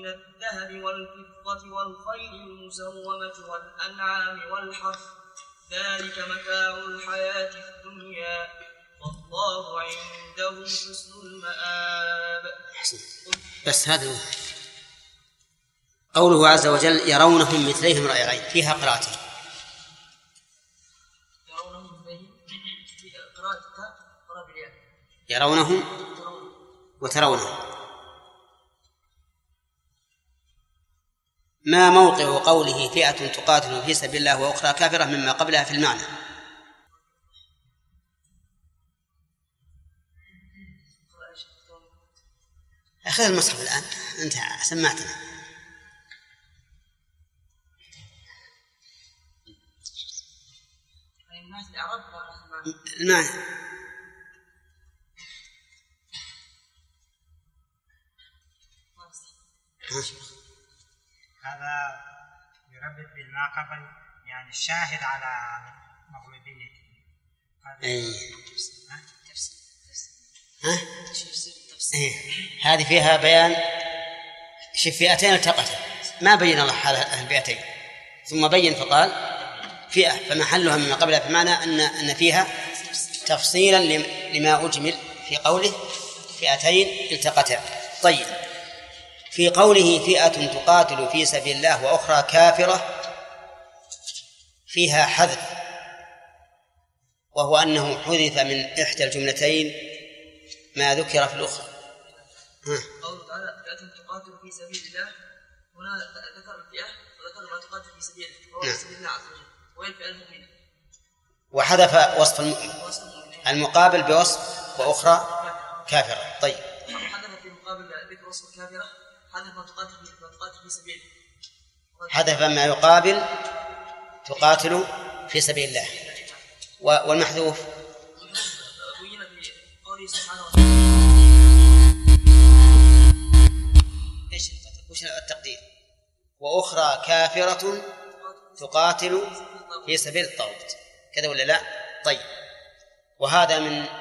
الذهب والفضة والخيل المسومة والأنعام والحرث ذلك متاع الحياة الدنيا والله عنده حسن المآب. بس هذا قوله عز وجل يرونهم مثليهم رأي العين فيها قراءتين. يرونهم وترونهم. ما موقع قوله فئة تقاتل في سبيل الله وأخرى كافرة مما قبلها في المعنى؟ أخذ المصحف الآن أنت سمعتنا. المعنى هذا يربط بالما قبل، يعني الشاهد على مغلوبية. هذه فيها بيان فئتين التقتا، ما بين الله حال الفئتين ثم بين فقال فئة، فمحلها مما قبلها بمعنى أن فيها تفصيلا لما أجمل في قوله فئتين التقتا. طيب، في قوله فئة تقاتل في سبيل الله وأخرى كافرة فيها حذف، وهو أنه حذف من إحدى الجملتين ما ذكر في الأخرى. قوله تعالى فئة تقاتل في سبيل الله، هنا ذكر الفئة وذكر ما تقاتل في سبيله وهو في سبيل الله عز وجل، وهي الفئة المؤمنة، وحذف وصف المقابل بوصف وأخرى كافرة. طيب، حذف في مقابل ذكر وصف الكافرة، حذف ما تقاتل في سبيله، حذف ما يقابل تقاتل في سبيل الله. والمحذوف بين في قوله سبحانه وتعالى وش التقدير؟ وأخرى كافرة تقاتل في سبيل الطاغوت، كذا ولا لا؟ طيب، وهذا من